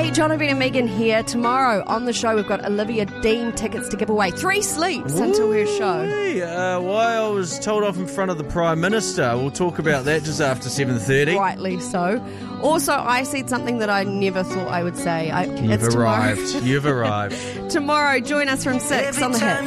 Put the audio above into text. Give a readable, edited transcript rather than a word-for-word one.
Hey, Jonathan and Megan here. Tomorrow on the show, we've got Olivia Dean tickets to give away. 3 sleeps until her show. Why I was told off in front of the Prime Minister. We'll talk about that just after 7:30. Rightly so. Also, I said something that I never thought I would say. You've arrived. You've arrived. Tomorrow, join us from 6 on The Hit.